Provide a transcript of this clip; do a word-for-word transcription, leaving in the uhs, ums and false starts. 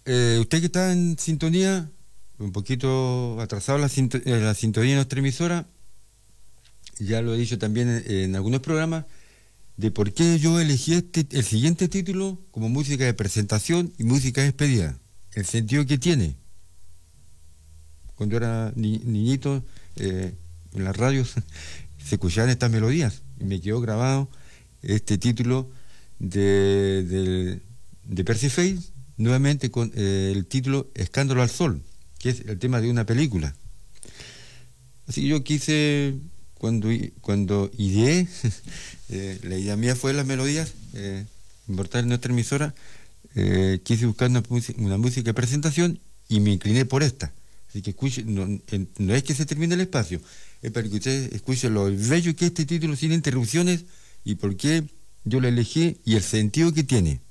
eh, usted que está en sintonía, un poquito atrasado la, sinto- eh, la sintonía de nuestra emisora, ya lo he dicho también en, en algunos programas, de por qué yo elegí este, el siguiente título como música de presentación y música de despedida. El sentido que tiene. Cuando era ni- niñito, eh, en las radios se escuchaban estas melodías y me quedó grabado este título de, de, de Percy Faith, nuevamente con eh, el título Escándalo al Sol, que es el tema de una película. Así que yo quise, cuando, i- cuando ideé, eh, la idea mía fue las melodías, eh, importar en nuestra emisora, eh, quise buscar una, música- una música de presentación y me incliné por esta. Así que escuche, no, en- no es que se termine el espacio, es para que ustedes escuchen lo bello que es este título sin interrupciones y por qué yo lo elegí y el sentido que tiene.